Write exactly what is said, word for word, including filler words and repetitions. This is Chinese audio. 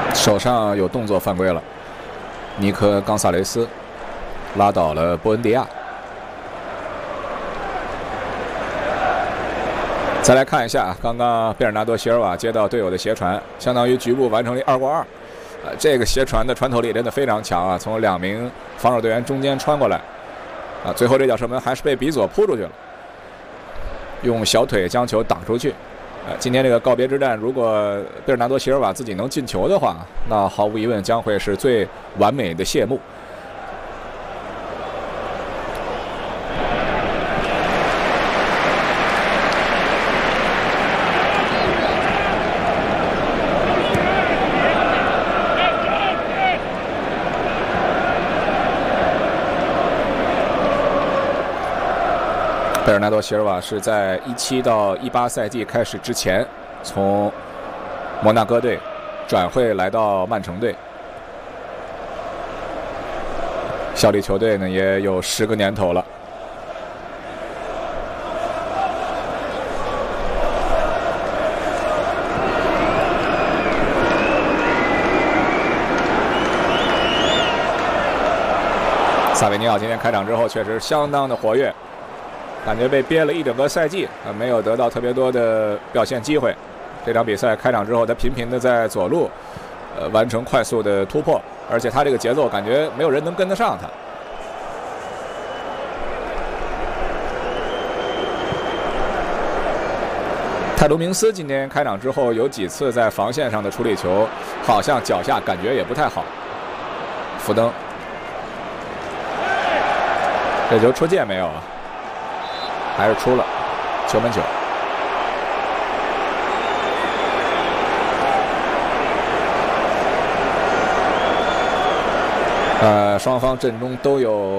手上有动作犯规了，尼科冈萨雷斯拉倒了波恩迪亚。再来看一下，刚刚贝尔纳多·席尔瓦接到队友的斜传，相当于局部完成了二过二。呃，这个斜传的穿透力真的非常强啊，从两名防守队员中间穿过来，啊，最后这脚射门还是被比佐扑出去了，用小腿将球挡出去。呃，今天这个告别之战，如果贝尔纳多·席尔瓦自己能进球的话，那毫无疑问将会是最完美的谢幕。贝尔纳多·席尔瓦是在一七到一八赛季开始之前，从摩纳哥队转会来到曼城队，效力球队呢也有十个年头了。萨维尼奥今天开场之后确实相当的活跃。感觉被憋了一整个赛季啊，没有得到特别多的表现机会。这场比赛开场之后，他频频的在左路，呃，完成快速的突破，而且他这个节奏感觉没有人能跟得上他。泰卢明斯今天开场之后有几次在防线上的处理球，好像脚下感觉也不太好。福登，这球出界没有啊？还是出了，球门球。呃，双方阵中都有